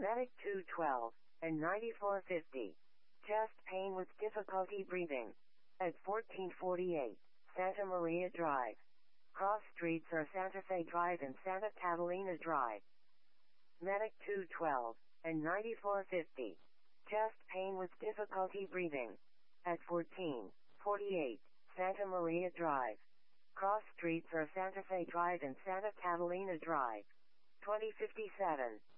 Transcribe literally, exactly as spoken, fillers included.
Medic two twelve and ninety-four fifty. Chest pain with difficulty breathing. At fourteen forty-eight, Santa Maria Drive. Cross streets are Santa Fe Drive and Santa Catalina Drive. Medic two twelve and ninety-four fifty. Chest pain with difficulty breathing. At fourteen forty-eight, Santa Maria Drive. Cross streets are Santa Fe Drive and Santa Catalina Drive. twenty fifty-seven,